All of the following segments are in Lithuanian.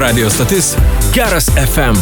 Radio stotis Geras FM.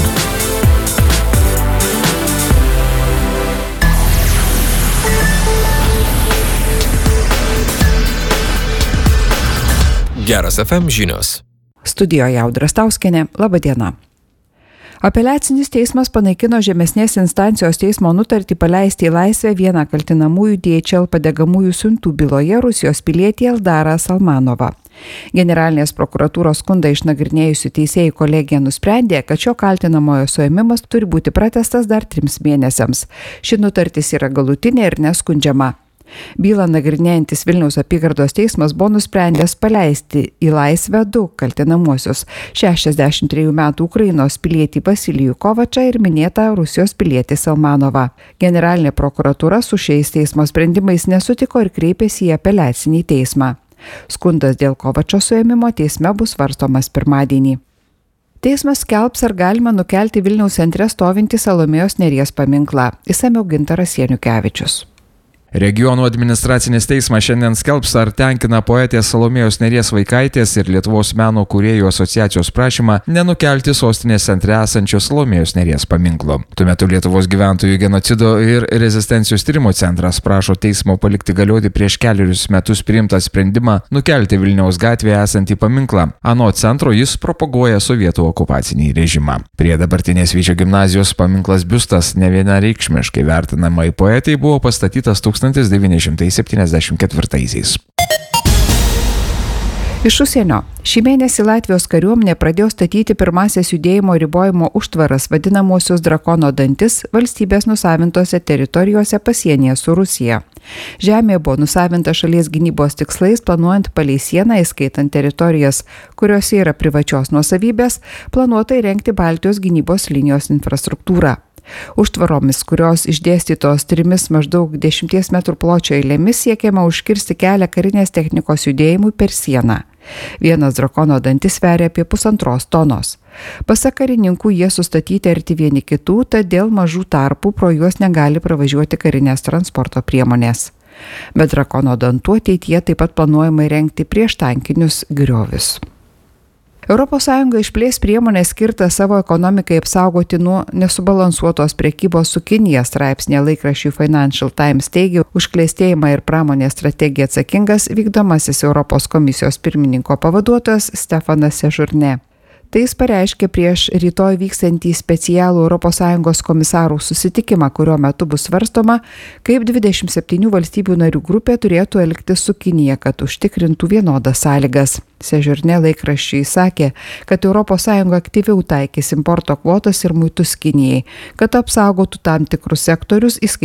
Geras FM žinios. Studijoje Audra Stauskienė, laba diena. Apeliacinis teismas panaikino žemesnės instancijos teismo nutartį paleisti į laisvę vieną kaltinamųjų DHL padegamųjų siuntų byloje Rusijos pilietį Eldarą Salmanovą. Generalinės prokuratūros skundą išnagrinėjusių teisėjų kolegija nusprendė, kad šio kaltinamojo suėmimas turi būti pratęstas dar 3 mėnesiams. Ši nutartis yra galutinė ir neskundžiama. Bylą nagrinėjantis Vilniaus apygardos teismas buvo nusprendęs paleisti į laisvę 2 kaltinamuosius - 63 metų Ukrainos pilietį Vasilijų Kovačą ir minėtą Rusijos pilietį Salmanovą. Generalinė prokuratūra su šiais teismo sprendimais nesutiko ir kreipėsi į apeliacinį teismą. Skundas dėl Kovačo suėmimo teisme bus svarstomas pirmadienį. Teismas skelbs, ar galima nukelti Vilniaus centre stovintį Salomėjos Nėries paminklą. Išsamiau Gintaras Janukevičius. Regionų administracinis teismas šiandien skelbs, ar tenkina poetės Salomėjos Nėries Vaikaitės ir Lietuvos meno kūrėjų asociacijos prašymą nenukelti sostinės centre esančio Salomėjos Nėries paminklo. Tuo metu Lietuvos gyventojų genocido ir rezistencijos tyrimo centras prašo teismo palikti galioti prieš 4 metus priimtą sprendimą nukelti Vilniaus gatvėje esantį paminklą. Anot centro jis propaguoja sovietų okupacinį režimą. Prie dabartinės Vyčio gimnazijos paminklas biustas nevienareikšmiškai vertinamai poetai buvo pastatytas 1974. Iš užsienio. Šį mėnesį Latvijos kariuomenė pradėjo statyti pirmąsias judėjimo ribojimo užtvaras, vadinamosius drakono dantis, valstybės nusavintose teritorijose pasienyje su Rusija. Žemė buvo nusavinta šalies gynybos tikslais, planuojant palei sieną, įskaitant teritorijas, kuriuose yra privačios nuosavybės, planuota įrengti Baltijos gynybos linijos infrastruktūrą. Užtvaromis, kurios išdėstytos 3 maždaug 10 metrų pločio eilėmis, siekiama užkirsti kelią karinės technikos judėjimui per sieną. Vienas drakono dantis sveria apie 1,5 tonos. Pasak karininkų, jie sustatyti arti vieni kitų, tad dėl mažų tarpų pro juos negali pravažiuoti karinės transporto priemonės. Bet drakono dantų ateityje taip pat planuojama įrengti prieštankinius griovius. ES išplės priemonę skirtą savo ekonomikai apsaugoti nuo nesubalansuotos prekybos su Kinija, straipsnė laikraščiui Financial Times teigia, už klėstėjimą ir pramonės strategiją atsakingas vykdomasis Europos komisijos pirmininko pavaduotojas Stefanas Sejourné. Tai jis pareiškė prieš rytoj vykstantį specialų ES komisarų susitikimą, kurio metu bus svarstoma, kaip 27 valstybių narių grupė turėtų elgtis su Kinija, kad užtikrintų vienodas sąlygas. Sejourné laikraščiui sakė, kad ES aktyviau taikys importo kvotas ir muitus Kinijai, kad apsaugotų tam tikrus sektorius,